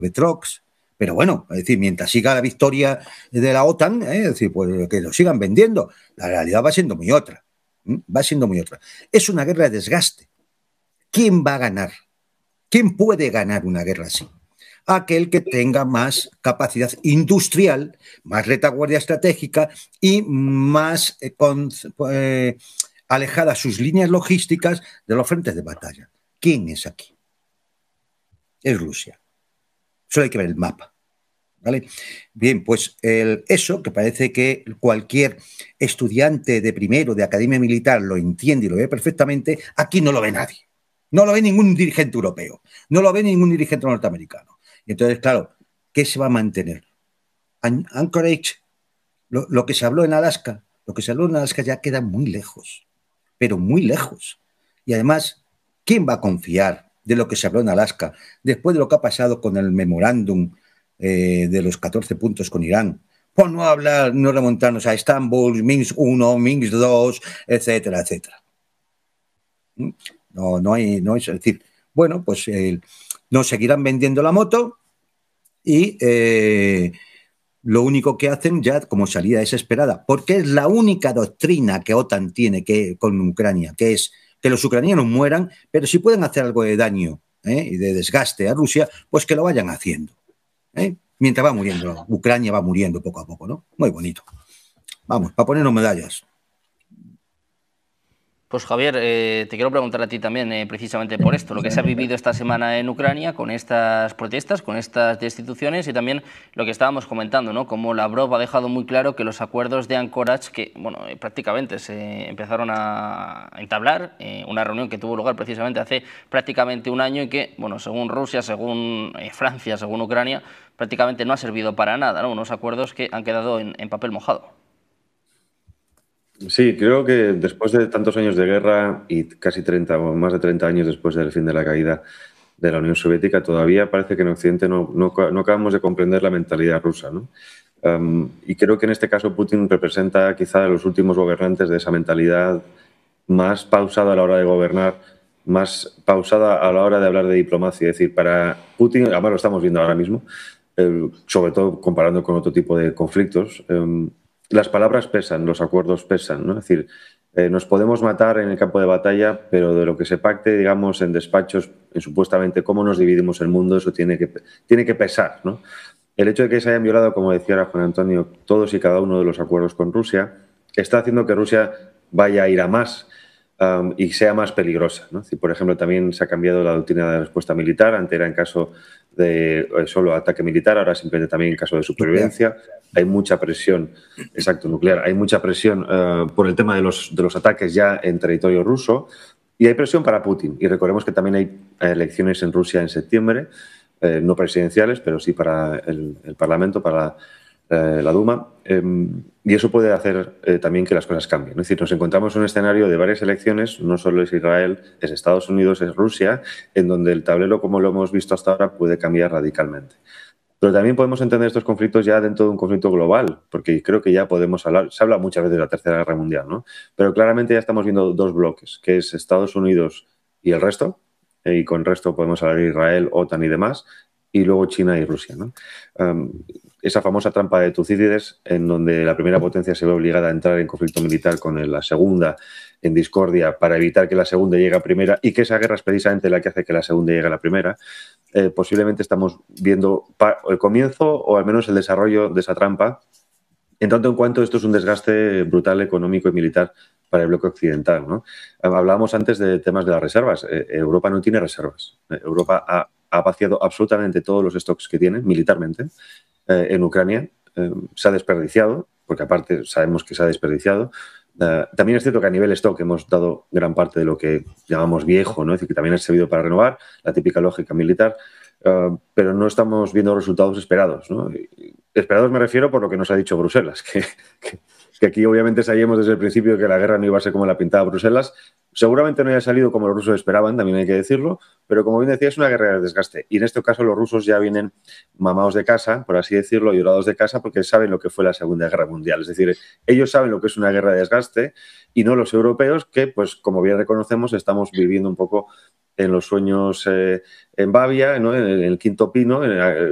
Trox. Pero bueno, es decir, mientras siga la victoria de la OTAN, es decir, pues que lo sigan vendiendo. La realidad va siendo muy otra. Va siendo muy otra. Es una guerra de desgaste. ¿Quién va a ganar? ¿Quién puede ganar una guerra así? Aquel que tenga más capacidad industrial, más retaguardia estratégica y más alejadas sus líneas logísticas de los frentes de batalla. ¿Quién es aquí? Es Rusia. Solo hay que ver el mapa. ¿Vale? Bien, pues eso, que parece que cualquier estudiante de primero de academia militar lo entiende y lo ve perfectamente, aquí no lo ve nadie. No lo ve ningún dirigente europeo, no lo ve ningún dirigente norteamericano. Y entonces, claro, ¿qué se va a mantener? Anchorage, lo que se habló en Alaska, ya queda muy lejos, pero muy lejos. Y además, ¿quién va a confiar de lo que se habló en Alaska después de lo que ha pasado con el memorándum de los 14 puntos con Irán? Por no hablar, no remontarnos a Estambul, Minsk 1, Minsk 2, etcétera, etcétera. No es decir, bueno, pues nos seguirán vendiendo la moto y lo único que hacen ya como salida desesperada, porque es la única doctrina que OTAN tiene con Ucrania, que es que los ucranianos mueran, pero si pueden hacer algo de daño y de desgaste a Rusia, pues que lo vayan haciendo. Mientras va muriendo, Ucrania va muriendo poco a poco, ¿no? Muy bonito. Vamos, para ponernos medallas. Pues Javier, te quiero preguntar a ti también precisamente por esto, lo que se ha vivido esta semana en Ucrania con estas protestas, con estas destituciones y también lo que estábamos comentando, ¿no? Como Lavrov ha dejado muy claro que los acuerdos de Anchorage, que bueno, prácticamente se empezaron a entablar, una reunión que tuvo lugar precisamente hace prácticamente un año y que, bueno, según Rusia, según Francia, según Ucrania, prácticamente no ha servido para nada, ¿no? Unos acuerdos que han quedado en papel mojado. Sí, creo que después de tantos años de guerra y casi 30 o más de 30 años después del fin de la caída de la Unión Soviética, todavía parece que en Occidente no acabamos de comprender la mentalidad rusa, ¿no? Y creo que en este caso Putin representa quizá a los últimos gobernantes de esa mentalidad más pausada a la hora de gobernar, más pausada a la hora de hablar de diplomacia. Es decir, para Putin, además lo estamos viendo ahora mismo, sobre todo comparando con otro tipo de conflictos, las palabras pesan, los acuerdos pesan, ¿no? Es decir, nos podemos matar en el campo de batalla, pero de lo que se pacte, digamos, en despachos, en supuestamente cómo nos dividimos el mundo, eso tiene que pesar, ¿no? El hecho de que se hayan violado, como decía ahora Juan Antonio, todos y cada uno de los acuerdos con Rusia, está haciendo que Rusia vaya a ir a más y sea más peligrosa, ¿no? Si, por ejemplo, también se ha cambiado la doctrina de respuesta militar. Antes era en caso de solo ataque militar, ahora simplemente también en caso de supervivencia. Hay mucha presión, exacto, nuclear. Hay mucha presión por el tema de los ataques ya en territorio ruso y hay presión para Putin. Y recordemos que también hay elecciones en Rusia en septiembre, no presidenciales, pero sí para el Parlamento, para la Duma, y eso puede hacer también que las cosas cambien. Es decir, nos encontramos en un escenario de varias elecciones, no solo es Israel, es Estados Unidos, es Rusia, en donde el tablero, como lo hemos visto hasta ahora, puede cambiar radicalmente. Pero también podemos entender estos conflictos ya dentro de un conflicto global, porque creo que ya podemos hablar, se habla muchas veces de la Tercera Guerra Mundial, ¿no? Pero claramente ya estamos viendo dos bloques, que es Estados Unidos y el resto, y con resto podemos hablar de Israel, OTAN y demás, y luego China y Rusia, ¿no? Esa famosa trampa de Tucídides, en donde la primera potencia se ve obligada a entrar en conflicto militar con la segunda en discordia para evitar que la segunda llegue a primera y que esa guerra es precisamente la que hace que la segunda llegue a la primera. Posiblemente estamos viendo el comienzo o al menos el desarrollo de esa trampa, en tanto en cuanto esto es un desgaste brutal económico y militar para el bloque occidental, ¿no? Hablábamos antes de temas de las reservas. Europa no tiene reservas. Europa ha vaciado absolutamente todos los stocks que tiene militarmente en Ucrania. Se ha desperdiciado, porque aparte sabemos que se ha desperdiciado. También es cierto que a nivel stock hemos dado gran parte de lo que llamamos viejo, ¿no? Es decir, que también ha servido para renovar la típica lógica militar, pero no estamos viendo resultados esperados, ¿no? Esperados me refiero por lo que nos ha dicho Bruselas, que aquí obviamente sabíamos desde el principio que la guerra no iba a ser como la pintaba Bruselas. Seguramente no haya salido como los rusos esperaban, también hay que decirlo, pero como bien decía, es una guerra de desgaste. Y en este caso los rusos ya vienen mamados de casa, por así decirlo, llorados de casa, porque saben lo que fue la Segunda Guerra Mundial. Es decir, ellos saben lo que es una guerra de desgaste y no los europeos que, pues como bien reconocemos, estamos viviendo un poco en los sueños en Bavia, ¿no? En el quinto pino,